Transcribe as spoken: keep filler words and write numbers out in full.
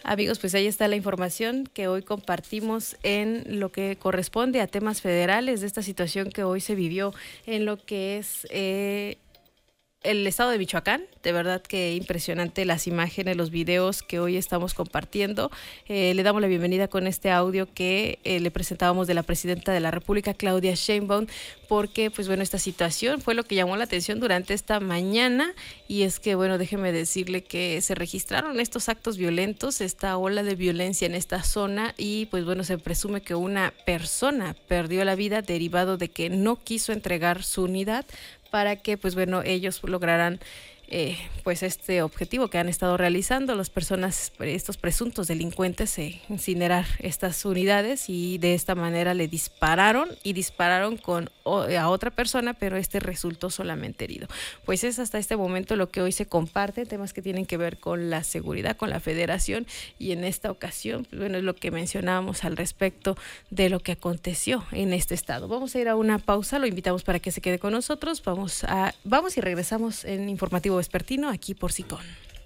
Amigos, pues ahí está la información que hoy compartimos en lo que corresponde a temas federales de esta situación que hoy se vivió en lo que es eh, el estado de Michoacán. De verdad que impresionante las imágenes, los videos que hoy estamos compartiendo. Eh, le damos la bienvenida con este audio que eh, le presentábamos de la presidenta de la República, Claudia Sheinbaum, porque pues bueno, esta situación fue lo que llamó la atención durante esta mañana, y es que bueno, déjeme decirle que se registraron estos actos violentos, esta ola de violencia en esta zona, y pues bueno, se presume que una persona perdió la vida derivado de que no quiso entregar su unidad para que pues bueno, ellos lograran Eh, pues este objetivo que han estado realizando las personas, estos presuntos delincuentes, eh, incinerar estas unidades, y de esta manera le dispararon y dispararon con o, a otra persona, pero este resultó solamente herido. Pues es hasta este momento lo que hoy se comparte, temas que tienen que ver con la seguridad, con la federación, y en esta ocasión, pues bueno, es lo que mencionábamos al respecto de lo que aconteció en este estado. Vamos a ir a una pausa, lo invitamos para que se quede con nosotros, vamos a, vamos y regresamos en Informativo Vespertino aquí por SICON.